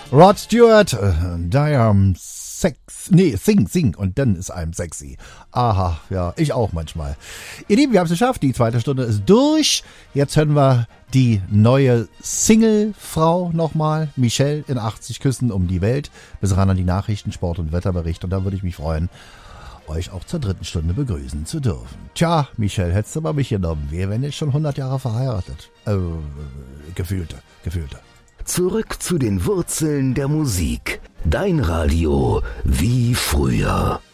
Rod Stewart, Sing und dann ist einem sexy. Aha, ja, ich auch manchmal. Ihr Lieben, wir haben es geschafft, die zweite Stunde ist durch. Jetzt hören wir die neue Single-Frau nochmal, Michelle in 80 Küssen um die Welt. Bis ran an die Nachrichten, Sport und Wetterbericht und da würde ich mich freuen, euch auch zur dritten Stunde begrüßen zu dürfen. Tja, Michelle, hättest du mal mich genommen. Wir wären jetzt schon 100 Jahre verheiratet. Gefühlte. Zurück zu den Wurzeln der Musik. Dein Radio wie früher.